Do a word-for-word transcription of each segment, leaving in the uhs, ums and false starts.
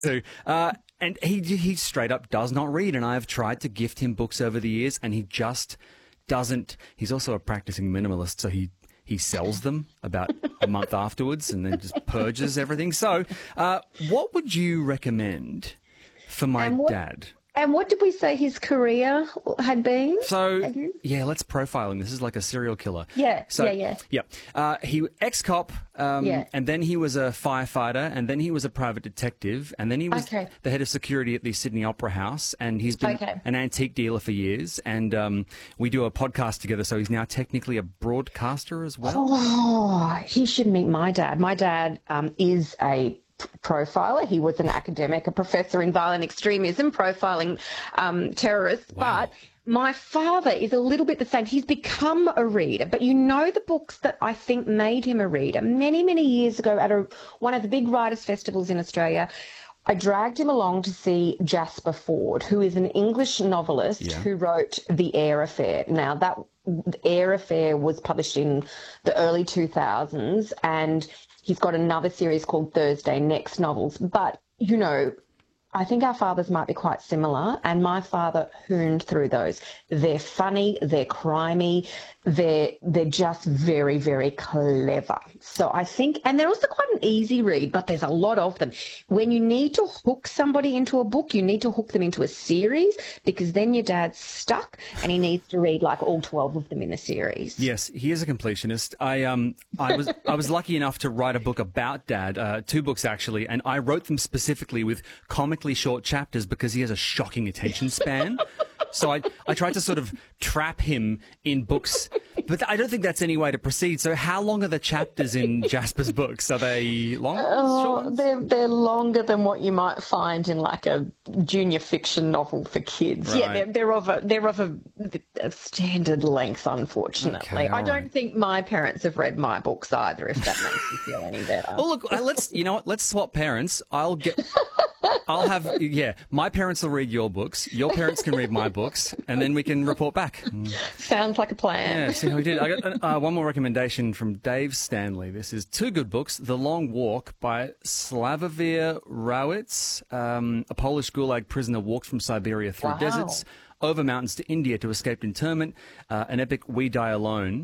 too. Uh, and he he straight up does not read, and I have tried to gift him books over the years, and he just doesn't. He's also a practicing minimalist, so he he sells them about a month afterwards, and then just purges everything. So, uh, what would you recommend for my And what- dad? And what did we say his career had been? So, Have you- yeah, let's profile him. This is like a serial killer. Yeah, so, yeah, yeah. Yeah. Uh, he ex-cop, um, Yeah. and then he was a firefighter, and then he was a private detective, and then he was Okay. the head of security at the Sydney Opera House, and he's been Okay. an antique dealer for years, and um, we do a podcast together, so he's now technically a broadcaster as well. Oh, he should meet my dad. My dad um, is a profiler. He was an academic, a professor in violent extremism, profiling um, terrorists. Wow. But my father is a little bit the same. He's become a reader, but you know the books that I think made him a reader. Many, many years ago at a, one of the big writers' festivals in Australia, I dragged him along to see Jasper Fforde, who is an English novelist Yeah. who wrote The Air Affair. Now, that Air Affair was published in the early two thousands, and he's got another series called Thursday Next Novels. But, you know, I think our fathers might be quite similar, and my father hooned through those. They're funny, they're crimey, they're they're just very, very clever. So I think, and they're also quite an easy read, but there's a lot of them. When you need to hook somebody into a book, you need to hook them into a series, because then your dad's stuck and he needs to read like all twelve of them in a series. Yes, he is a completionist. I um I was I was lucky enough to write a book about Dad, uh, two books actually, and I wrote them specifically with comically short chapters because he has a shocking attention span. So I I tried to sort of trap him in books, but I don't think that's any way to proceed. So how long are the chapters in Jasper's books? Are they long? Oh, short? they're they're longer than what you might find in like a junior fiction novel for kids. Yeah, Right. they're, they're of a they're of a, a standard length, unfortunately. Okay, all I don't right. think my parents have read my books either. If that makes you feel any better. Well, look, uh, let's you know what? Let's swap parents. I'll get. I'll have yeah. My parents will read your books. Your parents can read my books, and then we can report back. Sounds like a plan. Yeah, see how we did. I got uh, one more recommendation from Dave Stanley. This is two good books: The Long Walk by Slavomir Rawitz. Um, a Polish Gulag prisoner walked from Siberia through Wow. deserts, over mountains to India to escape internment. Uh, an epic We Die Alone.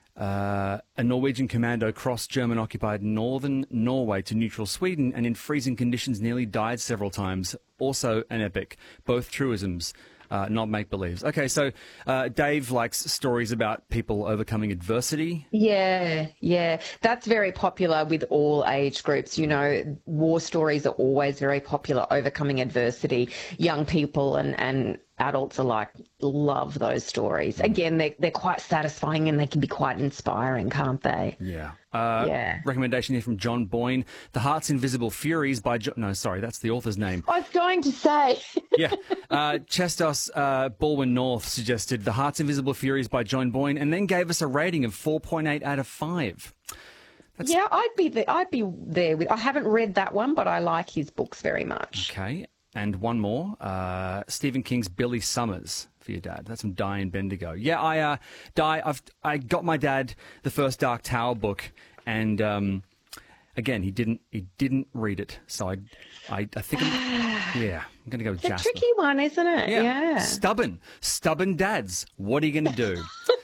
Uh, a Norwegian commando crossed German-occupied northern Norway to neutral Sweden and in freezing conditions nearly died several times. Also an epic. Both truisms, uh, not make-believes. Okay, so uh, Dave likes stories about people overcoming adversity. Yeah, yeah. That's very popular with all age groups. You know, war stories are always very popular, overcoming adversity. Young people and, and adults alike love those stories. Again, they're, they're quite satisfying and they can be quite inspiring, can't they? Yeah. Uh, Yeah. Recommendation here from John Boyne. The Heart's Invisible Furies by... Jo- no, sorry, that's the author's name. I was going to say. Yeah. Uh, Chestos uh, Baldwin North suggested The Heart's Invisible Furies by John Boyne and then gave us a rating of four point eight out of five. That's- Yeah, I'd be there. I'd be there with. I haven't read that one, but I like his books very much. Okay. And one more. Uh, Stephen King's Billy Summers for your dad. That's from Diane Bendigo. Yeah, I, uh, Di, I've, I got my dad the first Dark Tower book and, um, again, he didn't, he didn't read it. So I, I, I think, I'm, yeah, I'm going to go with It's a Jasper. tricky one, isn't it? Yeah. Stubborn. Stubborn dads. What are you going to do?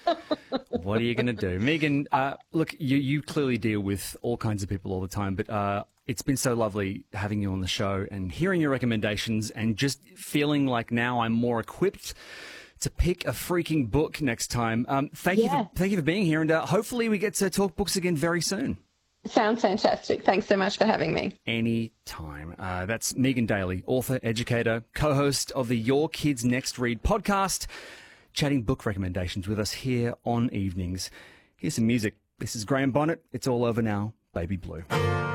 What are you going to do? Megan, uh, look, you, you clearly deal with all kinds of people all the time, but uh, it's been so lovely having you on the show and hearing your recommendations and just feeling like now I'm more equipped to pick a freaking book next time. Um, thank you Yeah. for, thank you for being here, and uh, hopefully we get to talk books again very soon. Sounds fantastic. Thanks so much for having me. Anytime. Uh, that's Megan Daly, author, educator, co-host of the Your Kids Next Read podcast, chatting book recommendations with us here on evenings. Here's some music. This is Graham Bonnet. It's all over now. Baby Blue.